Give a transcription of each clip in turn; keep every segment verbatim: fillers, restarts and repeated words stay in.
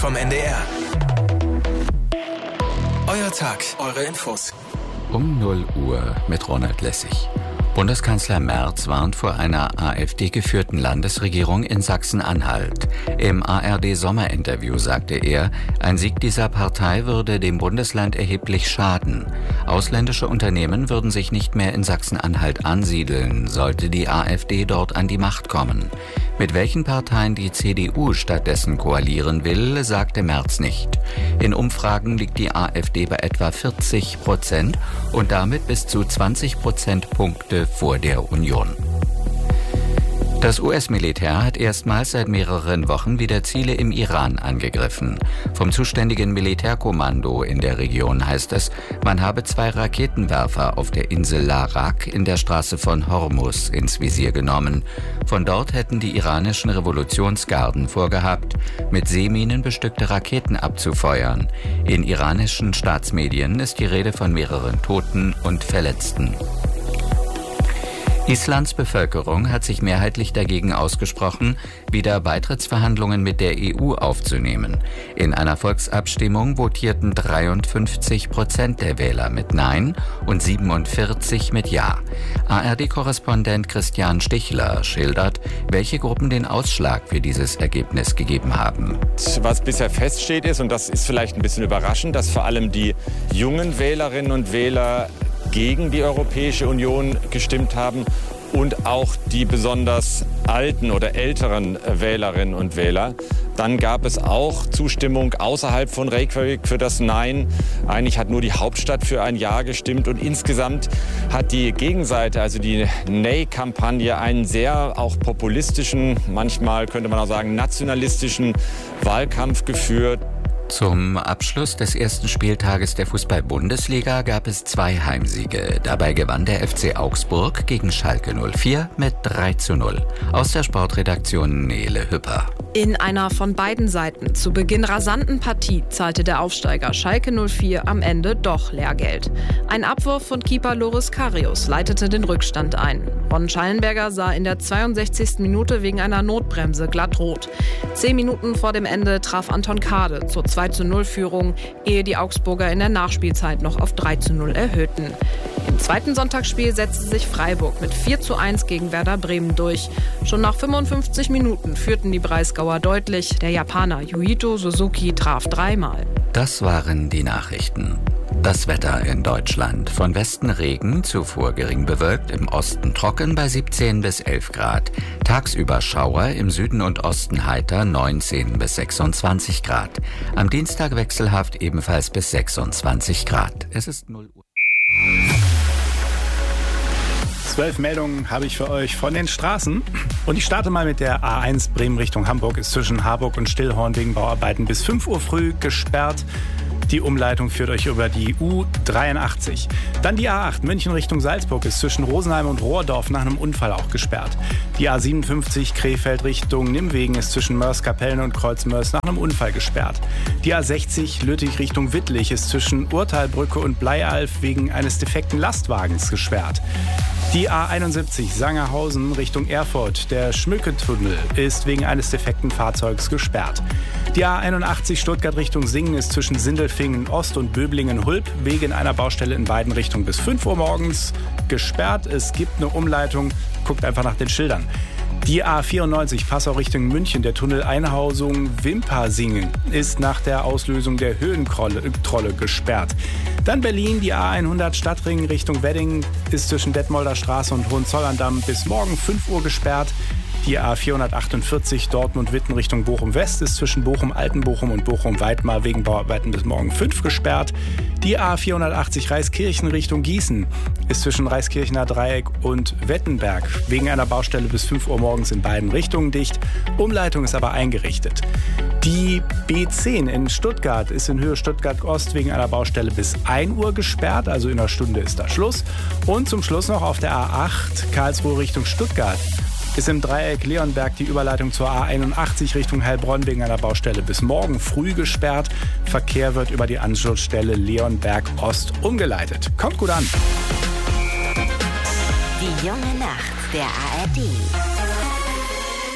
vom N D R. Euer Tag, eure Infos. Um null Uhr mit Ronald Lessig. Bundeskanzler Merz warnt vor einer AfD-geführten Landesregierung in Sachsen-Anhalt. Im A R D-Sommerinterview sagte er, ein Sieg dieser Partei würde dem Bundesland erheblich schaden. Ausländische Unternehmen würden sich nicht mehr in Sachsen-Anhalt ansiedeln, sollte die AfD dort an die Macht kommen. Mit welchen Parteien die C D U stattdessen koalieren will, sagte Merz nicht. In Umfragen liegt die AfD bei etwa vierzig Prozent und damit bis zu zwanzig Prozentpunkte vor der Union. Das U S-Militär hat erstmals seit mehreren Wochen wieder Ziele im Iran angegriffen. Vom zuständigen Militärkommando in der Region heißt es, man habe zwei Raketenwerfer auf der Insel Larak in der Straße von Hormuz ins Visier genommen. Von dort hätten die iranischen Revolutionsgarden vorgehabt, mit Seeminen bestückte Raketen abzufeuern. In iranischen Staatsmedien ist die Rede von mehreren Toten und Verletzten. Islands Bevölkerung hat sich mehrheitlich dagegen ausgesprochen, wieder Beitrittsverhandlungen mit der E U aufzunehmen. In einer Volksabstimmung votierten dreiundfünfzig Prozent der Wähler mit Nein und siebenundvierzig mit Ja. A R D-Korrespondent Christian Stichler schildert, welche Gruppen den Ausschlag für dieses Ergebnis gegeben haben. Was bisher feststeht ist, und das ist vielleicht ein bisschen überraschend, dass vor allem die jungen Wählerinnen und Wähler gegen die Europäische Union gestimmt haben und auch die besonders alten oder älteren Wählerinnen und Wähler. Dann gab es auch Zustimmung außerhalb von Reykjavik für das Nein. Eigentlich hat nur die Hauptstadt für ein Ja gestimmt und insgesamt hat die Gegenseite, also die Nay-Kampagne, einen sehr auch populistischen, manchmal könnte man auch sagen nationalistischen Wahlkampf geführt. Zum Abschluss des ersten Spieltages der Fußball-Bundesliga gab es zwei Heimsiege. Dabei gewann der F C Augsburg gegen Schalke null vier mit drei zu null. Aus der Sportredaktion Nele Hüpper. In einer von beiden Seiten zu Beginn rasanten Partie zahlte der Aufsteiger Schalke null vier am Ende doch Lehrgeld. Ein Abwurf von Keeper Loris Karius leitete den Rückstand ein. Ron Schallenberger sah in der zweiundsechzigsten Minute wegen einer Notbremse glatt rot. Zehn Minuten vor dem Ende traf Anton Kade zur zwei zu null Führung, ehe die Augsburger in der Nachspielzeit noch auf drei zu null erhöhten. Im zweiten Sonntagsspiel setzte sich Freiburg mit vier zu eins gegen Werder Bremen durch. Schon nach fünfundfünfzig Minuten führten die Breisgauer deutlich. Der Japaner Yuito Suzuki traf dreimal. Das waren die Nachrichten. Das Wetter in Deutschland. Von Westen Regen, zuvor gering bewölkt, im Osten trocken bei siebzehn bis elf Grad. Tagsüber Schauer, im Süden und Osten heiter neunzehn bis sechsundzwanzig Grad. Am Dienstag wechselhaft ebenfalls bis sechsundzwanzig Grad. Es ist null Uhr. Zwölf Meldungen habe ich für euch von den Straßen. Und ich starte mal mit der A eins Bremen Richtung Hamburg. Ist zwischen Harburg und Stillhorn wegen Bauarbeiten bis fünf Uhr früh gesperrt. Die Umleitung führt euch über die U dreiundachtzig. Dann die A acht München Richtung Salzburg ist zwischen Rosenheim und Rohrdorf nach einem Unfall auch gesperrt. Die A siebenundfünfzig Krefeld Richtung Nimwegen ist zwischen Mörs-Kapellen und Kreuzmörs nach einem Unfall gesperrt. Die A sechzig Lüttich Richtung Wittlich ist zwischen Urtalbrücke und Bleialf wegen eines defekten Lastwagens gesperrt. Die A einundsiebzig Sangerhausen Richtung Erfurt, der Schmücketunnel, ist wegen eines defekten Fahrzeugs gesperrt. Die A einundachtzig Stuttgart Richtung Singen ist zwischen Sindelfingen Ost und Böblingen-Hulp wegen einer Baustelle in beiden Richtungen bis fünf Uhr morgens gesperrt. Es gibt eine Umleitung, guckt einfach nach den Schildern. Die A vierundneunzig Passau Richtung München, der Tunnel Einhausung Wimpersingen, ist nach der Auslösung der Höhentrolle gesperrt. Dann Berlin, die A hundert Stadtring Richtung Wedding ist zwischen Detmolder Straße und Hohenzollern-Damm bis morgen fünf Uhr gesperrt. Die A vierhundertachtundvierzig Dortmund-Witten Richtung Bochum-West ist zwischen Bochum-Altenbochum und Bochum-Weidmar wegen Bauarbeiten bis morgen fünf gesperrt. Die A vierhundertachtzig Reiskirchen Richtung Gießen ist zwischen Reiskirchener Dreieck und Wettenberg wegen einer Baustelle bis fünf Uhr morgens in beiden Richtungen dicht. Umleitung ist aber eingerichtet. Die B zehn in Stuttgart ist in Höhe Stuttgart-Ost wegen einer Baustelle bis ein Uhr gesperrt, also in einer Stunde ist da Schluss. Und zum Schluss noch auf der A acht Karlsruhe Richtung Stuttgart ist im Dreieck Leonberg die Überleitung zur A einundachtzig Richtung Heilbronn wegen einer Baustelle bis morgen früh gesperrt. Verkehr wird über die Anschlussstelle Leonberg Ost umgeleitet. Kommt gut an. Die junge Nacht der A R D.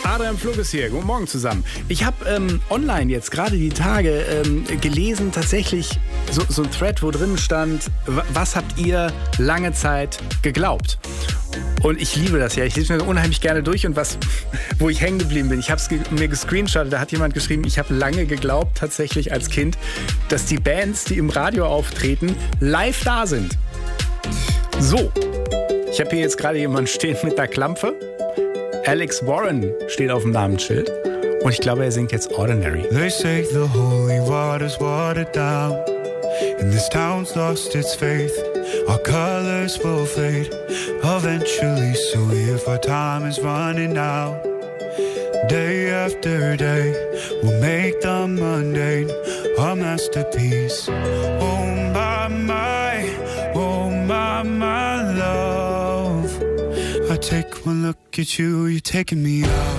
Adrian Flug ist hier. Guten Morgen zusammen. Ich habe ähm, online jetzt gerade die Tage ähm, gelesen, tatsächlich so, so ein Thread, wo drin stand, was habt ihr lange Zeit geglaubt? Und ich liebe das ja. Ich lese mir unheimlich gerne durch und was, wo ich hängen geblieben bin. Ich habe es ge- mir gescreenshottet. Da hat jemand geschrieben, ich habe lange geglaubt, tatsächlich als Kind, dass die Bands, die im Radio auftreten, live da sind. So. Ich habe hier jetzt gerade jemanden stehen mit einer Klampfe. Alex Warren steht auf dem Namensschild. Und ich glaube, er singt jetzt Ordinary. They say the holy water's watered down, and this town's lost its faith. Our colors will fade eventually, so if our time is running out, day after day, we'll make the mundane a masterpiece. Oh my, my, oh my, my love, I take one look at you, you're taking me out.